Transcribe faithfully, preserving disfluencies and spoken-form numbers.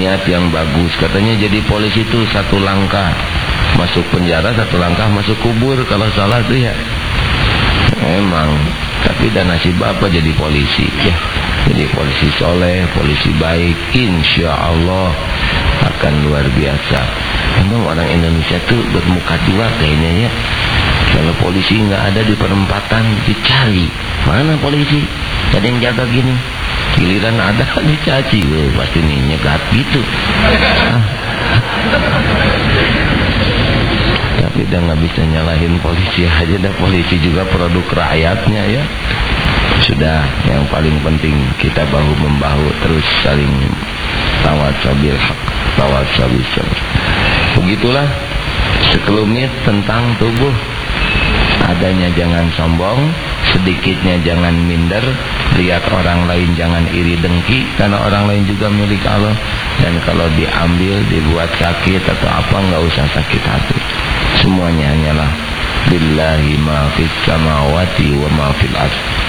niat yang bagus. Katanya jadi polisi itu satu langkah masuk penjara, satu langkah masuk kubur kalau salah tuh ya. Emang, tapi dan nasib apa jadi polisi ya. Jadi polisi soleh, polisi baik, insya Allah akan luar biasa. Memang orang Indonesia tuh bermuka dua kayaknya ya. Kalau polisi nggak ada di perempatan dicari, mana polisi? Ada yang jaga gini. Giliran ada dicaci, weh, pasti nih nyegat gitu. Tapi udah nggak bisa nyalahin polisi aja, dah polisi juga produk rakyatnya ya. Sudah, yang paling penting kita bahu membahu terus saling tawasabil haq, tawasabil sabr. Begitulah sekelumit tentang tubuh. Adanya jangan sombong, sedikitnya jangan minder, lihat orang lain jangan iri dengki, karena orang lain juga milik Allah. Dan kalau diambil, dibuat sakit atau apa, nggak usah sakit hati. Semuanya hanyalah billahi ma fis samawati wa ma fil ardh.